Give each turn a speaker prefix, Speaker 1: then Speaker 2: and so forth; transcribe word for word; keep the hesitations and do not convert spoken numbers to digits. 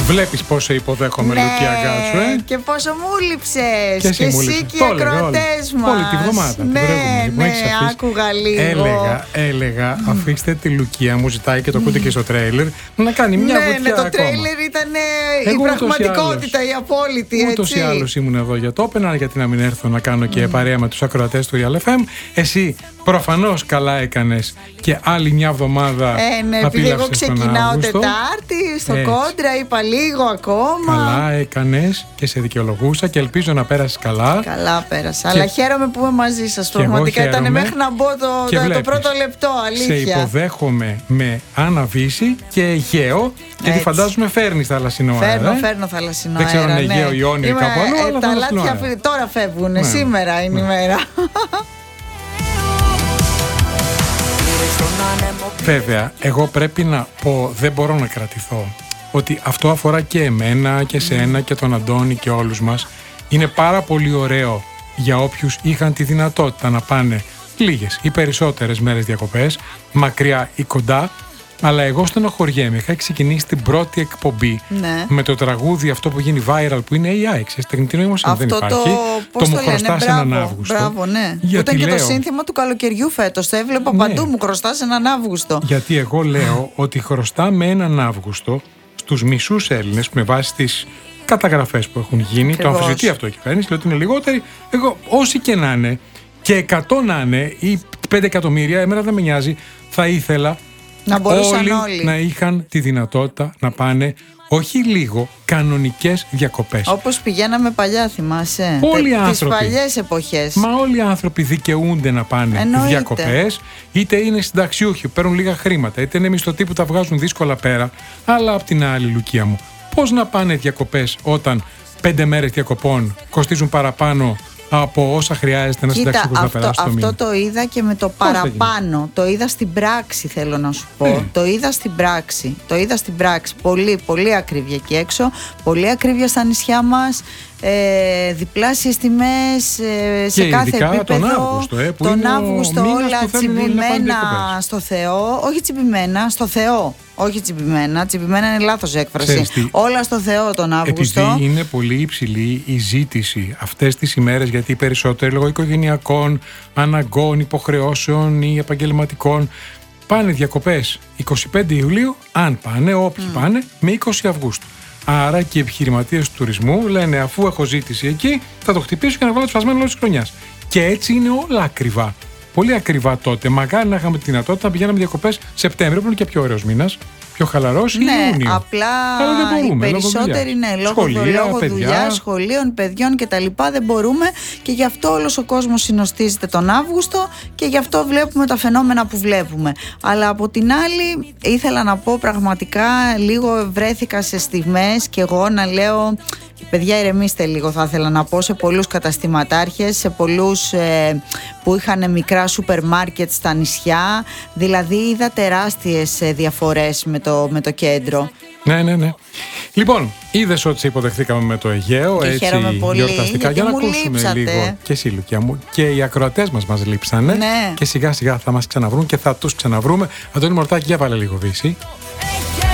Speaker 1: Βλέπεις πόσο υποδέχομαι,
Speaker 2: Ναι,
Speaker 1: Λουκία Γκάτσου, ε?
Speaker 2: και πόσο μου λείψες.
Speaker 1: Και εσύ,
Speaker 2: και
Speaker 1: μου
Speaker 2: εσύ
Speaker 1: λείψες.
Speaker 2: και οι
Speaker 1: Το έλεγα
Speaker 2: ακροατές
Speaker 1: όλη-
Speaker 2: μας.
Speaker 1: όλη τη βδομάδα, την
Speaker 2: Ναι,
Speaker 1: προηγούμενη που
Speaker 2: ναι,
Speaker 1: έχεις αφήσει.
Speaker 2: άκουγα λίγο.
Speaker 1: Έλεγα, έλεγα, αφήστε τη Λουκία, μου ζητάει και το ακούτε και στο τρέιλερ, να κάνει μια
Speaker 2: Ναι,
Speaker 1: βουτιά
Speaker 2: ναι, το
Speaker 1: ακόμα.
Speaker 2: τρέιλερ ήταν ε, η
Speaker 1: Εγώ ούτως ή
Speaker 2: πραγματικότητα,
Speaker 1: άλλως-
Speaker 2: η απόλυτη,
Speaker 1: Ούτως ή
Speaker 2: έτσι.
Speaker 1: άλλως ήμουν εδώ για το Open, γιατί να μην έρθω να κάνω και παρέα με τους ακροατές του Real εφ εμ. Εσύ προφανώς καλά έκανες και άλλη μια εβδομάδα
Speaker 2: Ε, ναι, επειδή εγώ
Speaker 1: απίλαυσες τον
Speaker 2: ξεκινάω
Speaker 1: Αύγουστο.
Speaker 2: Τετάρτη στο
Speaker 1: Έτσι.
Speaker 2: κόντρα, είπα λίγο ακόμα.
Speaker 1: Καλά έκανες και σε δικαιολογούσα και ελπίζω να πέρασεις καλά.
Speaker 2: Καλά πέρασα.
Speaker 1: Και-
Speaker 2: Αλλά χαίρομαι που είμαι μαζί σας.
Speaker 1: Και εγώ
Speaker 2: Πραγματικά ήταν
Speaker 1: χαίρομαι.
Speaker 2: μέχρι να μπω το,
Speaker 1: Και
Speaker 2: το, το
Speaker 1: βλέπεις,
Speaker 2: πρώτο λεπτό.
Speaker 1: σε
Speaker 2: Αλήθεια.
Speaker 1: υποδέχομαι με αναβίση και Αιγαίο, γιατί
Speaker 2: Έτσι.
Speaker 1: φαντάζομαι φέρνεις θαλασσινό αέρα.
Speaker 2: Φέρνω,
Speaker 1: ε?
Speaker 2: φέρνω θαλασσινό
Speaker 1: Δεν ξέρω αν
Speaker 2: αέρα,
Speaker 1: είναι
Speaker 2: ναι.
Speaker 1: Αιγαίο, Ιόνιο ή
Speaker 2: Είμαι-
Speaker 1: κάπου αλλού,
Speaker 2: ε,
Speaker 1: αλλά
Speaker 2: τα
Speaker 1: θαλασσινό
Speaker 2: λάθια
Speaker 1: αέρα.
Speaker 2: φε- τώρα φεύγουν.
Speaker 1: Ναι.
Speaker 2: Σήμερα είναι η μέρα.
Speaker 1: Βέβαια, εγώ πρέπει να πω, δεν μπορώ να κρατηθώ, ότι αυτό αφορά και εμένα και σένα και τον Αντώνη και όλους μας. Είναι πάρα πολύ ωραίο για όποιους είχαν τη δυνατότητα να πάνε λίγες ή περισσότερες μέρες διακοπές, μακριά ή κοντά. Αλλά εγώ στενοχωριέμαι. Είχα ξεκινήσει την πρώτη εκπομπή
Speaker 2: Ναι.
Speaker 1: με το τραγούδι αυτό που γίνει viral, που είναι έι άι, ξέρεις, τεχνητή νοημοσύνη, δεν
Speaker 2: Αυτό το.
Speaker 1: υπάρχει.
Speaker 2: Πώς
Speaker 1: μου
Speaker 2: το λένε,
Speaker 1: χρωστάς
Speaker 2: μπράβο,
Speaker 1: έναν Αύγουστο.
Speaker 2: μπράβο, ναι. Που
Speaker 1: Γιατί
Speaker 2: ήταν και
Speaker 1: λέω-
Speaker 2: το σύνθημα του καλοκαιριού φέτος. Το έβλεπα
Speaker 1: Ναι.
Speaker 2: παντού, μου χρωστάς έναν Αύγουστο.
Speaker 1: Γιατί εγώ λέω ότι χρωστάμε έναν Αύγουστο στους μισούς Έλληνες με βάση τις καταγραφές που έχουν γίνει.
Speaker 2: Ακριβώς.
Speaker 1: Το αμφισβητεί αυτό η κυβέρνηση, λέει ότι είναι λιγότεροι. Εγώ, όσοι και να είναι, και εκατό να είναι, ή πέντε εκατομμύρια, εμένα δεν με νοιάζει, θα ήθελα
Speaker 2: Να μπορούσαν
Speaker 1: όλοι,
Speaker 2: όλοι.
Speaker 1: να είχαν τη δυνατότητα να πάνε, όχι λίγο, κανονικές διακοπές.
Speaker 2: Όπως πηγαίναμε παλιά, θυμάσαι.
Speaker 1: Όλοι οι
Speaker 2: Τε-
Speaker 1: άνθρωποι.
Speaker 2: Τις παλιές εποχές.
Speaker 1: Μα όλοι οι άνθρωποι δικαιούνται να πάνε
Speaker 2: Εννοείται.
Speaker 1: διακοπές, είτε είναι συνταξιούχοι, παίρνουν λίγα χρήματα, είτε είναι μισθωτοί που τα βγάζουν δύσκολα πέρα. Αλλά απ' την άλλη, Λουκία μου, πώς να πάνε διακοπές όταν πέντε μέρες διακοπών κοστίζουν παραπάνω από όσα χρειάζεται ένα
Speaker 2: Κοίτα,
Speaker 1: συνταξιούχος να
Speaker 2: αυτό,
Speaker 1: περάσει το
Speaker 2: αυτό
Speaker 1: μήνα?
Speaker 2: το είδα και με το
Speaker 1: θα γίνει?
Speaker 2: παραπάνω. Το είδα στην πράξη, θέλω να σου πω.
Speaker 1: Ε.
Speaker 2: Το είδα στην πράξη. Το είδα στην πράξη. Πολύ, πολύ ακρίβεια εκεί έξω. Πολύ ακρίβεια στα νησιά μας. Ε, διπλάσιες τιμές ε, σε
Speaker 1: Και
Speaker 2: κάθε
Speaker 1: ειδικά
Speaker 2: επίπεδο.
Speaker 1: τον Αύγουστο, ε, που
Speaker 2: τον
Speaker 1: είναι ο
Speaker 2: Αύγουστο
Speaker 1: μήνας
Speaker 2: όλα
Speaker 1: που θέλουν όλοι να πάνε
Speaker 2: τσιμπημένα
Speaker 1: διακοπές.
Speaker 2: στο Θεό. Όχι τσιμπημένα, στο Θεό. Όχι τσιμπημένα. Τσιμπημένα είναι λάθος έκφραση.
Speaker 1: Ξέρεις τι?
Speaker 2: Όλα στο Θεό τον Αύγουστο.
Speaker 1: Επειδή είναι πολύ υψηλή η ζήτηση αυτές τις ημέρες, γιατί οι περισσότεροι λόγω οικογενειακών αναγκών, υποχρεώσεων ή επαγγελματικών πάνε διακοπές εικοστή πέμπτη Ιουλίου, αν πάνε, όποιοι πάνε, με είκοσι Αυγούστου. Άρα και οι επιχειρηματίες του τουρισμού λένε, αφού έχω ζήτηση εκεί, θα το χτυπήσω και να βάλω το σφασμένο όλη τη χρονιά. Και έτσι είναι όλα ακριβά. Πολύ ακριβά τότε. Μακάρι να είχαμε τη δυνατότητα να πηγαίναμε διακοπές Σεπτέμβριο, που είναι και πιο ωραίος μήνας, πιο χαλαρός, ή
Speaker 2: Ναι,
Speaker 1: Ιούνιο.
Speaker 2: απλά
Speaker 1: Αλλά δεν μπορούμε,
Speaker 2: οι
Speaker 1: λόγω
Speaker 2: περισσότεροι
Speaker 1: δουλειάς.
Speaker 2: ναι, λόγω,
Speaker 1: Σχολεία,
Speaker 2: λόγω
Speaker 1: παιδιά.
Speaker 2: δουλειάς, σχολείων, παιδιών κτλ. Δεν μπορούμε και γι' αυτό όλος ο κόσμος συνοστίζεται τον Αύγουστο και γι' αυτό βλέπουμε τα φαινόμενα που βλέπουμε. Αλλά από την άλλη ήθελα να πω πραγματικά, λίγο βρέθηκα σε στιγμές και εγώ να λέω, παιδιά, ηρεμήστε λίγο, θα ήθελα να πω, σε πολλούς καταστηματάρχες, σε πολλούς ε, που είχαν μικρά σούπερ μάρκετ στα νησιά. Δηλαδή είδα τεράστιες ε, διαφορές με το, με το κέντρο.
Speaker 1: Ναι, ναι, ναι. Λοιπόν, είδες ότι σε υποδεχθήκαμε με το Αιγαίο,
Speaker 2: Και
Speaker 1: έτσι
Speaker 2: χαίρομαι πολύ,
Speaker 1: γιορταστικά.
Speaker 2: γιατί
Speaker 1: Για να
Speaker 2: μου
Speaker 1: ακούσουμε
Speaker 2: λείψατε.
Speaker 1: λίγο. Και εσύ, Λουκιά μου. Και οι ακροατές μας μας λείψανε.
Speaker 2: Ναι.
Speaker 1: Και σιγά σιγά θα μας ξαναβρούν και θα τους ξαναβρούμε. Αντώνη Μορτάκη, για βάλε λίγο Βύση.